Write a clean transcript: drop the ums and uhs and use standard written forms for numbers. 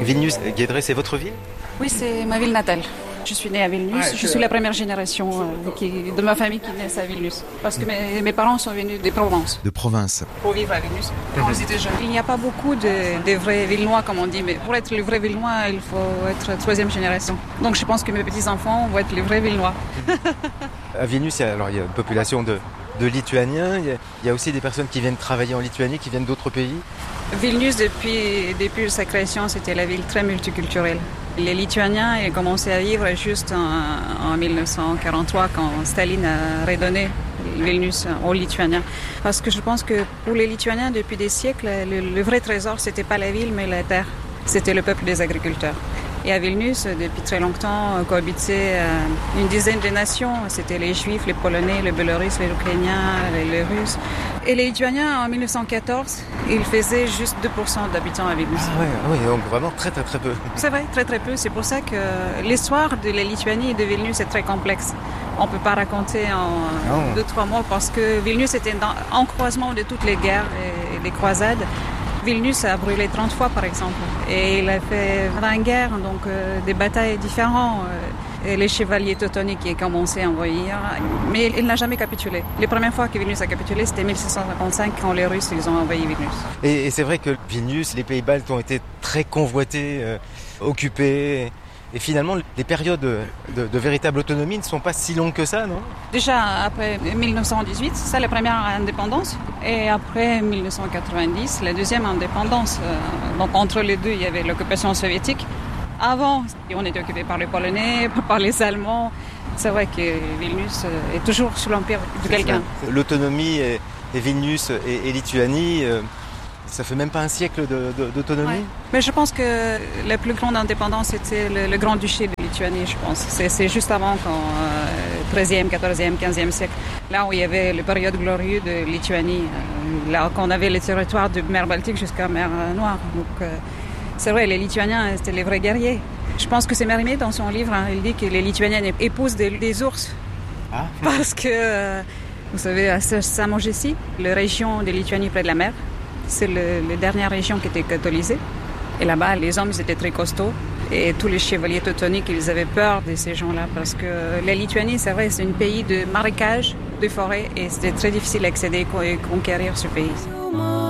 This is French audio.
Vilnius, Guédré, c'est votre ville? Oui, c'est ma ville natale. Je suis née à Vilnius. Je suis la première génération de ma famille qui naît à Vilnius. Parce que mes parents sont venus de Provence. De province. Pour vivre à Vilnius. Quand ils étaient jeunes. Il n'y a pas beaucoup de vrais Vilnois, comme on dit. Mais pour être le vrai Vilnois, il faut être troisième génération. Donc je pense que mes petits-enfants vont être les vrais Vilnois. À Vilnius, il y a une population de Lituaniens. Il y a aussi des personnes qui viennent travailler en Lituanie, qui viennent d'autres pays. Vilnius, depuis sa création, c'était la ville très multiculturelle. Les Lituaniens ont commencé à vivre juste en 1943, quand Staline a redonné Vilnius aux Lituaniens. Parce que je pense que pour les Lituaniens, depuis des siècles, le vrai trésor, c'était pas la ville, mais la terre. C'était le peuple des agriculteurs. Et à Vilnius, depuis très longtemps, cohabitaient une dizaine de nations. C'était les Juifs, les Polonais, les Biélorusses, les Ukrainiens, les Russes. Et les Lituaniens, en 1914, ils faisaient juste 2% d'habitants à Vilnius. Ah oui, donc vraiment très peu. C'est vrai, très peu. C'est pour ça que l'histoire de la Lituanie et de Vilnius est très complexe. On ne peut pas raconter en 2-3 mots parce que Vilnius était en croisement de toutes les guerres et les croisades. Vilnius a brûlé 30 fois, par exemple. Et il a fait 20 guerres, donc des batailles différentes. Et les chevaliers teutoniques qui ont commencé à envahir. Mais il n'a jamais capitulé. Les premières fois que Vilnius a capitulé, c'était 1655, quand les Russes ils ont envahi Vilnius. Et c'est vrai que Vilnius, les pays baltes ont été très convoités, occupés. Et finalement, les périodes de véritable autonomie ne sont pas si longues que ça, non? Déjà, après 1918, c'est ça la première indépendance. Et après 1990, la deuxième indépendance. Donc entre les deux, il y avait l'occupation soviétique. Avant, on était occupé par les Polonais, par les Allemands. C'est vrai que Vilnius est toujours sous l'empire de quelqu'un. L'autonomie et Vilnius et Lituanie... Ça fait même pas un siècle d'autonomie. Ouais. Mais je pense que la plus grande indépendance, c'était le Grand-Duché de Lituanie, je pense. C'est juste avant, 13e, 14e, 15e siècle. Là où il y avait la période glorieuse de Lituanie. Là où on avait les territoires de mer Baltique jusqu'à la mer Noire. Donc, c'est vrai, les Lituaniens, c'était les vrais guerriers. Je pense que c'est Mérimée, dans son livre, il dit que les Lituaniens épousent des ours. Ah. Parce que, vous savez, à Samogiesi, la région de Lituanie près de la mer, c'est la dernière région qui était catholisée. Et là-bas, les hommes, ils étaient très costauds. Et tous les chevaliers teutoniques, ils avaient peur de ces gens-là. Parce que la Lituanie, c'est vrai, c'est un pays de marécages, de forêts. Et c'était très difficile d'accéder et conquérir ce pays.